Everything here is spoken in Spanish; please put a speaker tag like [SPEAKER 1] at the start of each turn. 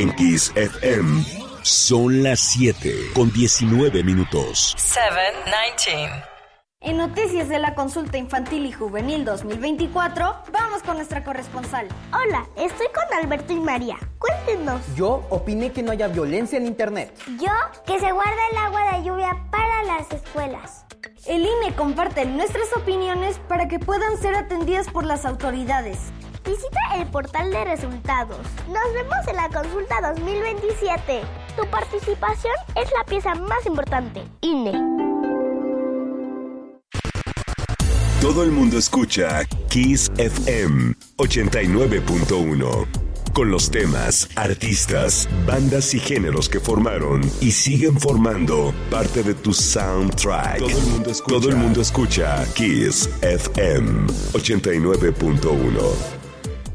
[SPEAKER 1] en Kiss FM. Son las 7:19.
[SPEAKER 2] 7:19.
[SPEAKER 3] En Noticias de la Consulta Infantil y Juvenil 2024, vamos con nuestra corresponsal.
[SPEAKER 4] Hola, estoy con Alberto y María. Cuéntenos.
[SPEAKER 5] Yo opiné que no haya violencia en internet.
[SPEAKER 4] Yo, que se guarda el agua de lluvia para las escuelas.
[SPEAKER 3] El INE comparte nuestras opiniones para que puedan ser atendidas por las autoridades.
[SPEAKER 4] Visita el portal de resultados. Nos vemos en la consulta 2027. Tu participación es la pieza más importante. INE.
[SPEAKER 1] Todo el mundo escucha Kiss FM 89.1. Con los temas, artistas, bandas y géneros que formaron y siguen formando parte de tu soundtrack. Todo el mundo escucha Kiss FM 89.1.